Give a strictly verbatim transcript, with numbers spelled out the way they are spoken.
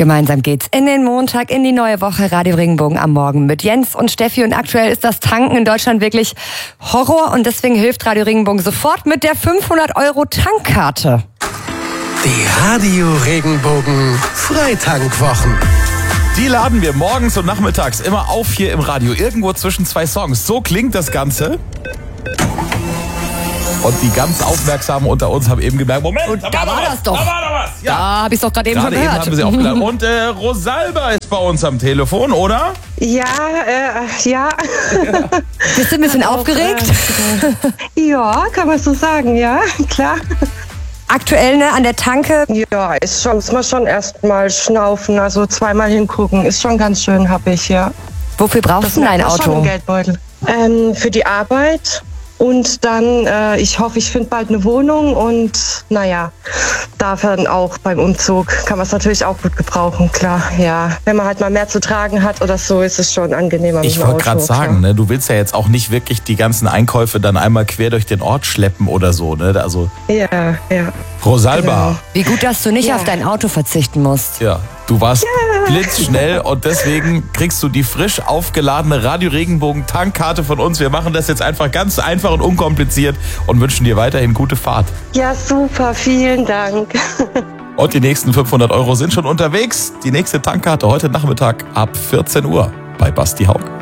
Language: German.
Gemeinsam geht's in den Montag, in die neue Woche. Radio Regenbogen am Morgen mit Jens und Steffi. Und aktuell ist das Tanken in Deutschland wirklich Horror. Und deswegen hilft Radio Regenbogen sofort mit der fünfhundert Euro Tankkarte. Die Radio Regenbogen Freitankwwochen. Die laden wir morgens und nachmittags immer auf hier im Radio. Irgendwo zwischen zwei Songs. So klingt das Ganze. Und die ganz Aufmerksamen unter uns haben eben gemerkt, Moment, und da, da war was, das doch. Da war da was. Ja. Da habe ich doch gerade eben schon Gerade gehört. eben haben wir sie aufgeladen. Und äh, Rosalba ist bei uns am Telefon, oder? Ja, äh, ja. Bist du ein bisschen aufgeregt? Ja, kann man so sagen, ja, klar. Aktuell ne, an der Tanke. Ja, ist schon, muss man schon erstmal schnaufen, also zweimal hingucken. Ist schon ganz schön happig, ja. Wofür brauchst du dein Das ist schon Auto? ein Geldbeutel. Ähm, für die Arbeit. Und dann, äh, ich hoffe, ich finde bald eine Wohnung und naja, dafür dann auch beim Umzug kann man es natürlich auch gut gebrauchen, klar, ja. Wenn man halt mal mehr zu tragen hat oder so, ist es schon angenehmer mit Ich dem Auto. wollte gerade sagen, ne, du willst ja jetzt auch nicht wirklich die ganzen Einkäufe dann einmal quer durch den Ort schleppen oder so, ne? Also Ja, ja. Rosalba, Genau. Wie gut, dass du nicht Ja. auf dein Auto verzichten musst. ja, du warst blitzschnell und deswegen kriegst du die frisch aufgeladene Radio Regenbogen Tankkarte von uns. Wir machen das jetzt einfach ganz einfach und unkompliziert und wünschen dir weiterhin gute Fahrt. Ja, super, vielen Dank. Und die nächsten fünfhundert Euro sind schon unterwegs. Die nächste Tankkarte heute Nachmittag ab vierzehn Uhr bei Basti Haug.